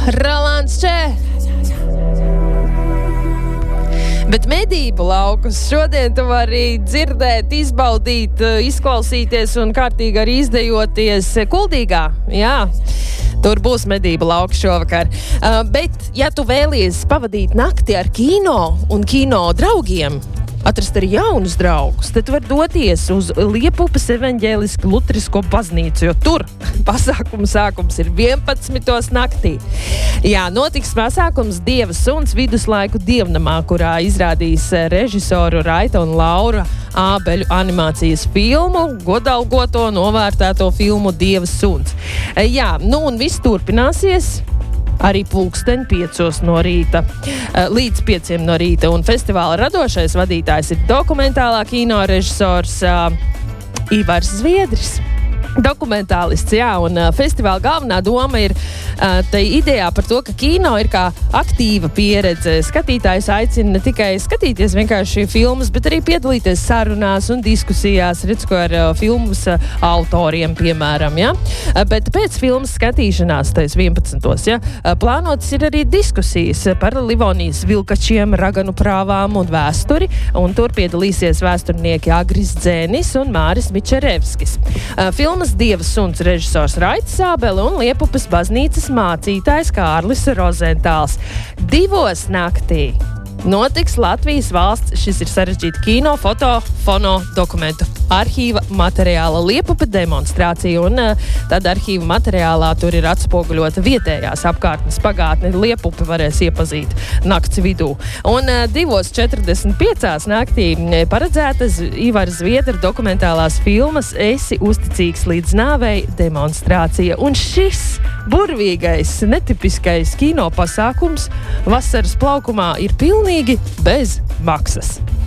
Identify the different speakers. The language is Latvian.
Speaker 1: Rolands Čē. Bet medību laukus šodien tu vari dzirdēt, izbaudīt, izklausīties un kārtīgi arī izdejoties Kuldīgā. Jā, tur būs medību lauks šovakar. Bet, ja tu vēlies pavadīt nakti ar kino un kino draugiem, atrast arī jaunus draugus, tad var doties uz Liepupes evaņģēlisku luterisko baznīcu, jo tur pasākuma sākums ir 11. naktī. Jā, notiks pasākums Dieva suns viduslaiku dievnamā, kurā izrādīs režisoru Raita un Laura Ābeļu animācijas filmu, godalgoto novērtēto filmu Dieva suns. Jā, nu un viss turpināsies arī 5:00 no rīta, līdz 5:00 no rīta. Un festivāla radošais vadītājs ir dokumentālā kino režisors Ivars Zviedris. Dokumentālists, jā, un festivāla galvenā doma ir tai idejā par to, ka kino ir kā aktīva pieredze. Skatītājs aicina ne tikai skatīties vienkārši filmas, bet arī piedalīties sarunās un diskusijās, redz, ko ar filmas autoriem, piemēram, ja? Bet pēc filmas skatīšanās, tais 11. Ja, plānotas ir arī diskusijas par Livonijas vilkačiem, raganu prāvām un vēsturi, un tur piedalīsies vēsturnieki Agris Dzēnis un Māris Mičerevskis. Filmas Dieva suns režisors Raits Ābele un Liepupes baznīcas mācītājs Kārlis Rozentāls. 2:00 naktī notiks Latvijas valsts, šis ir sarežģīta kino, foto, fono, dokumentu arhīva materiāla Liepupe demonstrācija, un tad arhīva materiālā tur ir atspoguļota vietējās apkārtnes pagātne. Liepupe varēs iepazīt nakts vidū. Un 2:45 naktī paredzētas Ivara Zviedra dokumentālās filmas Esi uzticīgs līdz nāvei demonstrācija. Un šis burvīgais, netipiskais kino pasākums vasaras plaukumā ir pilnīgi bez maksas.